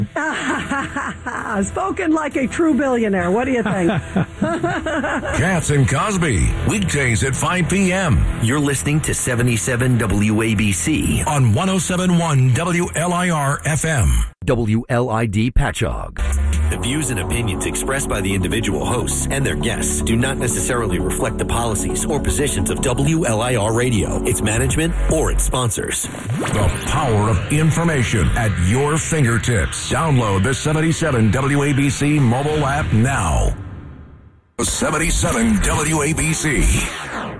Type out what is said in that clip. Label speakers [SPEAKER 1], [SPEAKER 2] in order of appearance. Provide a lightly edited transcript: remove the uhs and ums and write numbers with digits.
[SPEAKER 1] Spoken like a true billionaire. What do you think?
[SPEAKER 2] Katz and Cosby, weekdays at 5 p.m.
[SPEAKER 3] You're listening to 77 WABC
[SPEAKER 2] on 107.1 WLIR FM.
[SPEAKER 3] WLID Patchogue. The views and opinions expressed by the individual hosts and their guests do not necessarily reflect the policies or positions of WLIR Radio, its management, or its sponsors.
[SPEAKER 2] The power of information at your fingertips. Download the 77 WABC mobile app now. 77 WABC.